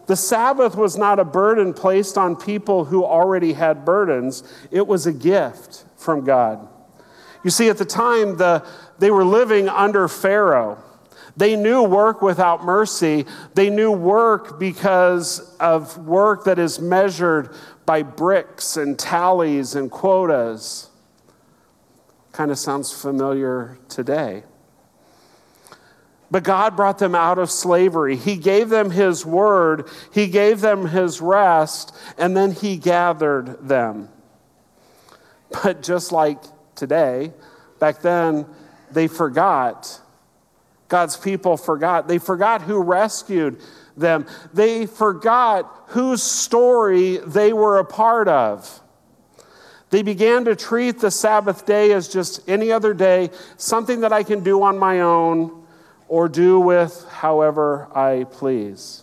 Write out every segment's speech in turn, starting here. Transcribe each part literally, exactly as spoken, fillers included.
The Sabbath was not a burden placed on people who already had burdens. It was a gift from God. You see, at the time, the, they were living under Pharaoh. They knew work without mercy. They knew work because of work that is measured by bricks and tallies and quotas. Kind of sounds familiar today. But God brought them out of slavery. He gave them his word. He gave them his rest, and then he gathered them. But just like today, back then, they forgot. God's people forgot. They forgot who rescued them. They forgot whose story they were a part of. They began to treat the Sabbath day as just any other day, something that I can do on my own or do with however I please.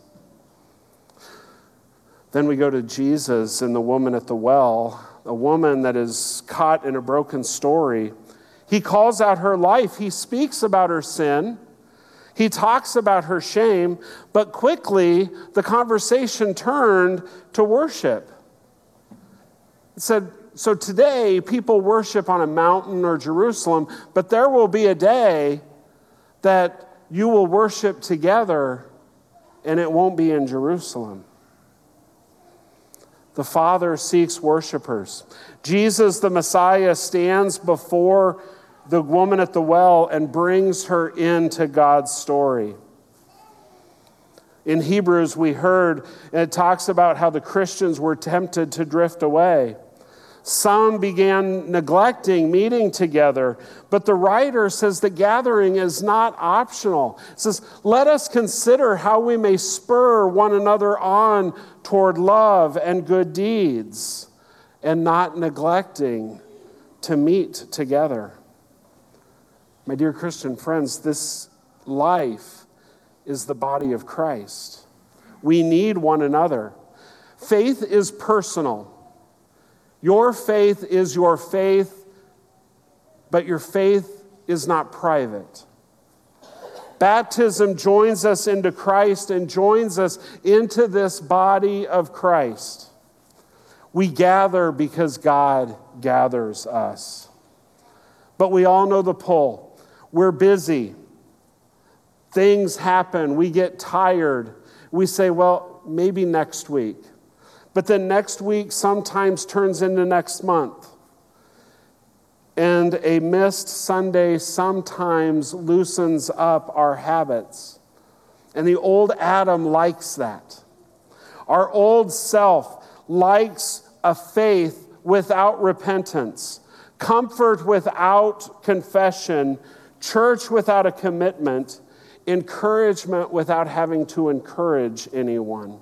Then we go to Jesus and the woman at the well, a woman that is caught in a broken story. He calls out her life. He speaks about her sin. He talks about her shame, but quickly the conversation turned to worship. It said, so today people worship on a mountain or Jerusalem, but there will be a day that you will worship together and it won't be in Jerusalem. The Father seeks worshipers. Jesus, the Messiah, stands before the woman at the well and brings her into God's story. In Hebrews, we heard, and it talks about how the Christians were tempted to drift away. Some began neglecting meeting together, but the writer says the gathering is not optional. It says, let us consider how we may spur one another on toward love and good deeds, and not neglecting to meet together. My dear Christian friends, this life is the body of Christ. We need one another. Faith is personal. Your faith is your faith, but your faith is not private. Baptism joins us into Christ and joins us into this body of Christ. We gather because God gathers us. But we all know the pull. We're busy. Things happen. We get tired. We say, well, maybe next week. But then next week sometimes turns into next month. And a missed Sunday sometimes loosens up our habits. And the old Adam likes that. Our old self likes a faith without repentance, comfort without confession, church without a commitment, encouragement without having to encourage anyone.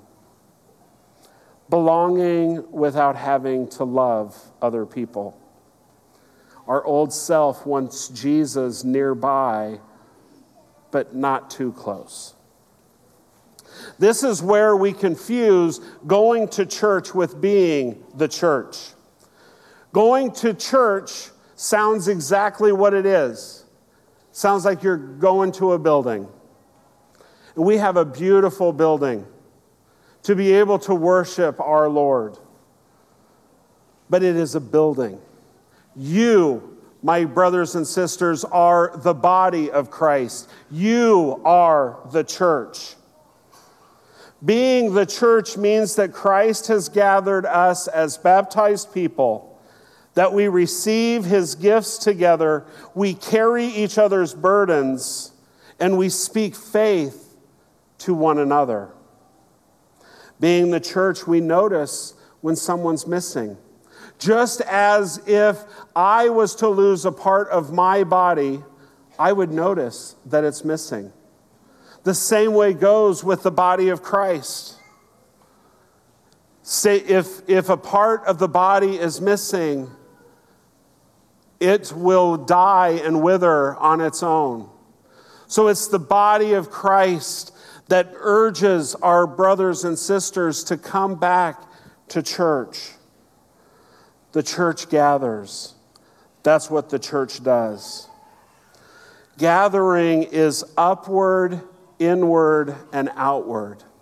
Belonging without having to love other people. Our old self wants Jesus nearby, but not too close. This is where we confuse going to church with being the church. Going to church sounds exactly what it is. Sounds like you're going to a building. And we have a beautiful building to be able to worship our Lord. But it is a building. You, my brothers and sisters, are the body of Christ. You are the church. Being the church means that Christ has gathered us as baptized people, that we receive his gifts together, we carry each other's burdens, and we speak faith to one another. Being the church, we notice when someone's missing. Just as if I was to lose a part of my body, I would notice that it's missing. The same way goes with the body of Christ. Say if, if a part of the body is missing, it will die and wither on its own. So it's the body of Christ that urges our brothers and sisters to come back to church. The church gathers. That's what the church does. Gathering is upward, inward, and outward.